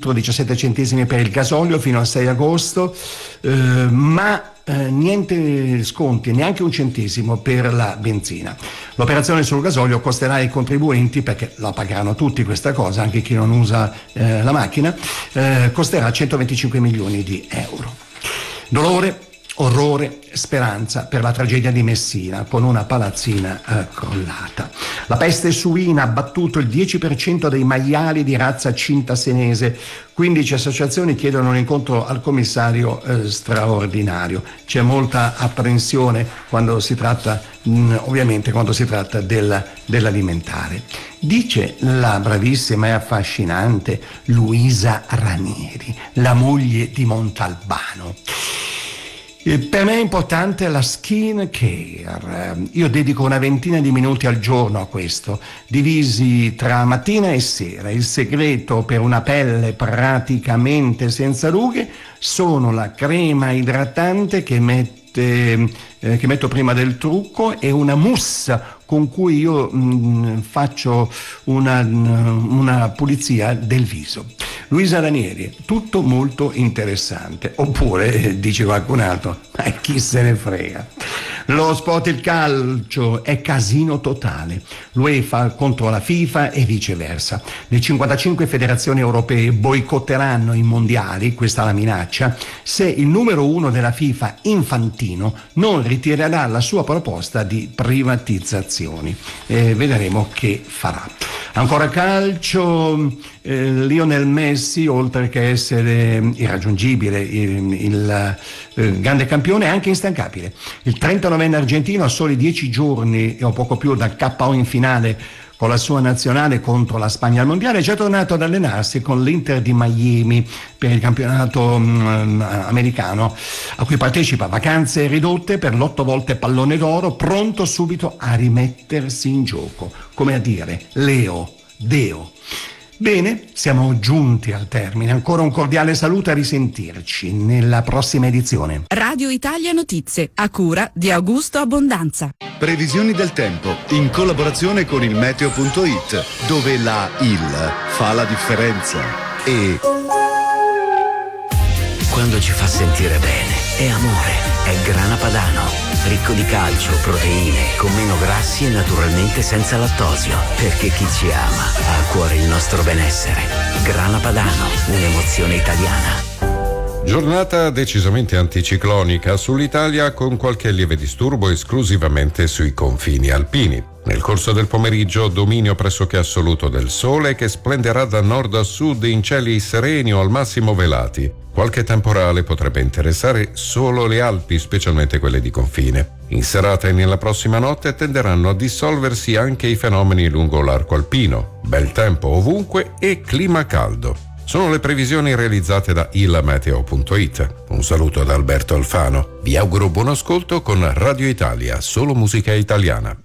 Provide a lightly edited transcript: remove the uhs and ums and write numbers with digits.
litro, 17 centesimi per il gasolio fino al 6 agosto, ma niente sconti, neanche un centesimo per la benzina. L'operazione sul gasolio costerà ai contribuenti, perché la pagheranno tutti questa cosa, anche chi non usa la macchina, costerà 125 milioni di euro. Dolore, orrore, speranza per la tragedia di Messina, con una palazzina crollata. La peste suina ha abbattuto il 10% dei maiali di razza cintasenese. 15 associazioni chiedono un incontro al commissario straordinario. C'è molta apprensione quando si tratta, ovviamente, quando si tratta dell'alimentare. Dice la bravissima e affascinante Luisa Ranieri, la moglie di Montalbano: per me è importante la skin care. Io dedico una ventina di minuti al giorno a questo, divisi tra mattina e sera. Il segreto per una pelle praticamente senza rughe sono la crema idratante che metto prima del trucco e una mousse con cui io faccio una pulizia del viso. Luisa Ranieri, tutto molto interessante. Oppure, dice qualcun altro, ma chi se ne frega. Lo sport, il calcio è casino totale. L'UEFA contro la FIFA e viceversa. Le 55 federazioni europee boicotteranno i mondiali, questa è la minaccia, se il numero 1 della FIFA, Infantino, non ritirerà la sua proposta di privatizzazioni. Vedremo che farà. Ancora calcio, Lionel Messi, oltre che essere irraggiungibile, il grande campione, è anche instancabile. Il 39enne argentino, a soli 10 giorni o poco più dal KO in finale con la sua nazionale contro la Spagna al mondiale, è già tornato ad allenarsi con l'Inter di Miami per il campionato americano, a cui partecipa. Vacanze ridotte per l'8 volte pallone d'oro, pronto subito a rimettersi in gioco, come a dire: Leo, Deo. Bene, siamo giunti al termine. Ancora un cordiale saluto, a risentirci nella prossima edizione. Radio Italia Notizie, a cura di Augusto Abbondanza. Previsioni del tempo in collaborazione con il meteo.it, dove la IL fa la differenza. E quando ci fa sentire bene è amore, è Grana Padano, ricco di calcio, proteine, con meno grassi e naturalmente senza lattosio, perché chi ci ama ha a cuore il nostro benessere. Grana Padano, un'emozione italiana. Giornata decisamente anticiclonica sull'Italia, con qualche lieve disturbo esclusivamente sui confini alpini. Nel corso del pomeriggio dominio pressoché assoluto del sole, che splenderà da nord a sud in cieli sereni o al massimo velati. Qualche temporale potrebbe interessare solo le Alpi, specialmente quelle di confine. In serata e nella prossima notte tenderanno a dissolversi anche i fenomeni lungo l'arco alpino. Bel tempo ovunque e clima caldo. Sono le previsioni realizzate da ilmeteo.it. Un saluto da Alberto Alfano. Vi auguro buon ascolto con Radio Italia, solo musica italiana.